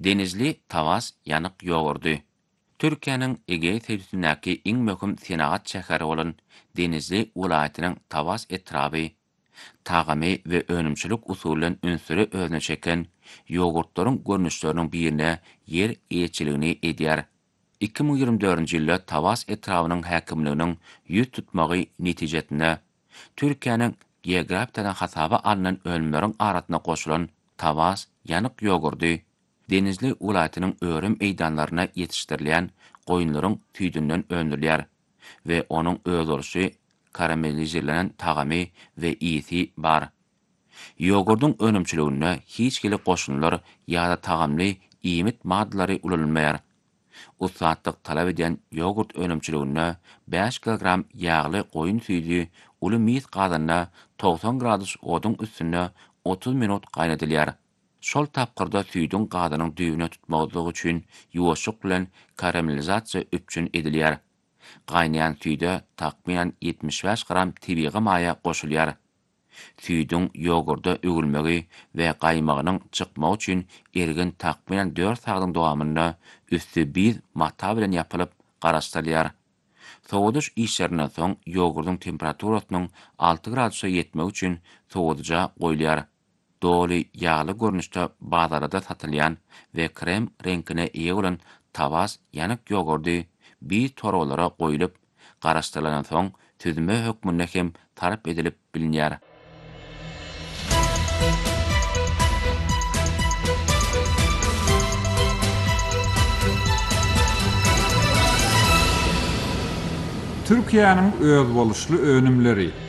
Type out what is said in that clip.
Denizli tavas yanık yoğurdu. Türkiýanyň Ege territoriýasyny iň möhüm senagat şäheri bolan Denizli welaýatynyň tavas etraby, tagamy we önümçilik usulyny ünsüri özüne çeken yogurtlaryň görnüşleriniň birine yer eýetçiligini edýär. 2024-nji ýylda tavas etrabynyň häkimliginiň ýüz tutmagy netijesinde Türkiýanyň geografiýadan hasaba alynan ölümleriň arasyna goşulan tavas yanık yogurdy. Denizli welaýatynyň örüm eýdanlaryna ýetişdirilen goýunlaryň tüýdünden öndürýär we onuň öz bolşy karamellizirlenen tagamy we isi bar. Yogurdyň önümçiligine hiç kili goşunlar ýa-da tagamly iýmit maddalary ulanylmaýar. Usatlyk talap eden yogurt önümçiligine 5 kg ýagly goýun süýdi uly mis gazanyna 90 gradus oduň üstünde 30 minut gaýnatylýar. Şol tapgyrda süýdüň gazanyň düýbüne tutmagylygy üçin ýuwaşlyk bilen karamellizasiýa üçin edilýär. Gaýnayan süýde takmiýan 75 gram tebigy maýa goşulýar. Süýdüň yogurda ögülmegi we gaýmagynyň çykmagy üçin ergen takmiýan 4 sagdyň dowamynda üstü bir mata bilen ýapylyp garaşdyrylýar. Soğuduş işlerinden soň yogurdyň temperaturasynyň 6 gradusa ýetmegi üçin soğuduja goýulýar. Doli ýagly görnüşde bazarda satylýan we krem reňkine eýe bolan tavas ýanyk yogurdy bir toralara goýulyp garaşdyrylan soň tüzme hökmünde hem tarap edilip bilinýär. Türkiýanyň öz boluşly önümleri